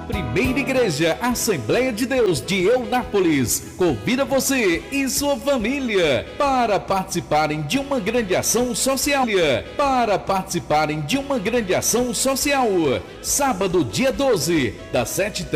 Primeira Igreja Assembleia de Deus de Eunápolis convida você e sua família para participarem de uma grande ação social. Sábado, dia 12, das 7h30